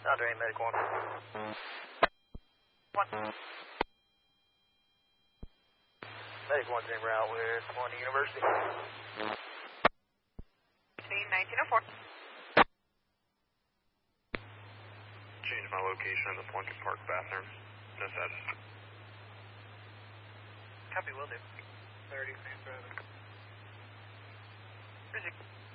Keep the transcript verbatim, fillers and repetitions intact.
Andre, medic one. One. Medic one's en route with Columbia University. nineteen oh four. Change my location in the Plunkett Park bathroom. No status. Copy, will do. thirty, San Where's he?